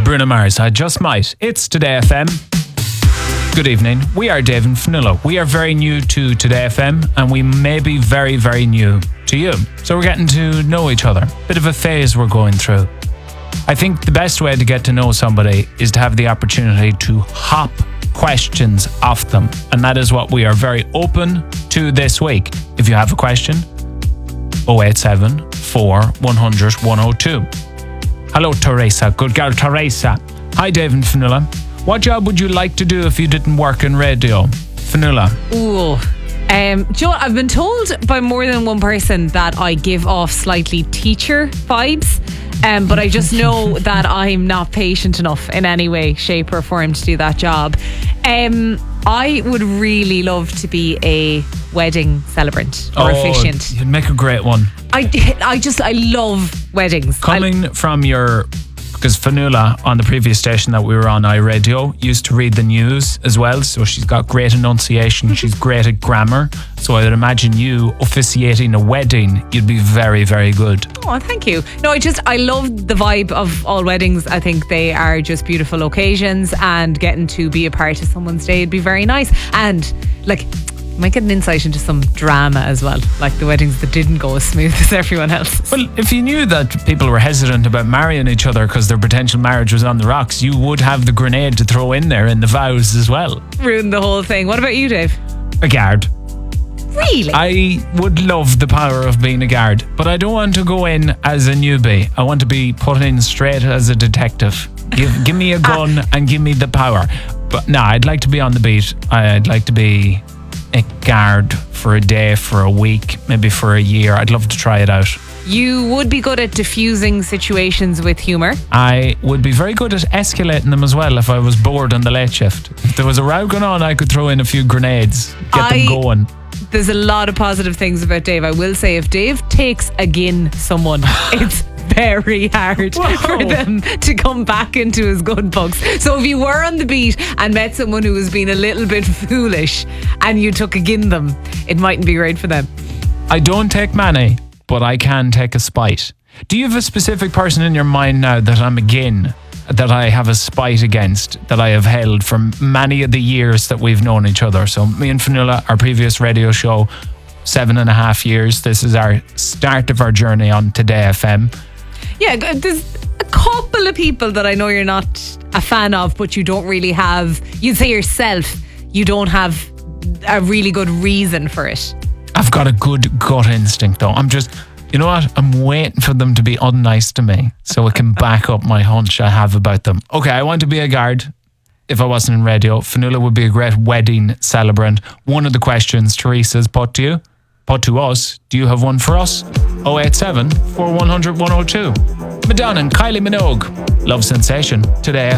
Bruno Mars, I Just Might. It's Today FM. Good evening. We are Dave and Fionnuala. We are very new to Today FM and we may be very, very new to you. So we're getting to know each other. Bit of a phase we're going through. I think the best way to get to know somebody is to have the opportunity to hop questions off them. And that is what we are very open to this week. If you have a question, 087 4100 102. Hello, Teresa. Good girl, Teresa. Hi, Dave and Fionnuala. What job would you like to do if you didn't work in radio? Fionnuala. Ooh. Joe, I've been told by more than one person that I give off slightly teacher vibes. But I just know that I'm not patient enough in any way, shape or form to do that job. I would really love to be a wedding celebrant or officiant. You'd make a great one. I love weddings. Coming from your... Because Fionnuala on the previous station that we were on, iRadio, used to read the news as well. So she's got great enunciation. She's great at grammar. So I would imagine you officiating a wedding, you'd be very, very good. Oh, thank you. No, I love the vibe of all weddings. I think they are just beautiful occasions and getting to be a part of someone's day would be very nice. And like... might get an insight into some drama as well, like the weddings that didn't go as smooth as everyone else's. Well, if you knew that people were hesitant about marrying each other because their potential marriage was on the rocks, you would have the grenade to throw in there in the vows as well. Ruin the whole thing. What about you, Dave? A guard. Really? I would love the power of being a guard, but I don't want to go in as a newbie. I want to be put in straight as a detective. Give me a gun and give me the power. But no, I'd like to be on the beat. I'd like to be a guard for a day, for a week, maybe for a year. I'd love to try it out. You would be good at diffusing situations with humour. I would be very good at escalating them as well if I was bored on the late shift. If there was a row going on, I could throw in a few grenades, get them going. There's a lot of positive things about Dave. I will say, if Dave takes again someone, it's very hard for them to come back into his good books. So if you were on the beat and met someone who was being a little bit foolish and you took again them, it mightn't be great for them. I don't take many, but I can take a spite. Do you have a specific person in your mind now that I'm again, that I have a spite against, that I have held for many of the years that we've known each other? So me and Fionnuala, our previous radio show, 7.5 years. This is our start of our journey on Today FM. Yeah, there's a couple of people that I know you're not a fan of, but you don't really have, you'd say yourself, you don't have a really good reason for it. I've got a good gut instinct though. I'm just, you know what? I'm waiting for them to be unnice to me so I can back up my hunch I have about them. Okay, I want to be a guard if I wasn't in radio. Fionnuala would be a great wedding celebrant. One of the questions Teresa's put to us, do you have one for us? 087 4100 102. Madonna and Kylie Minogue, Love Sensation, Today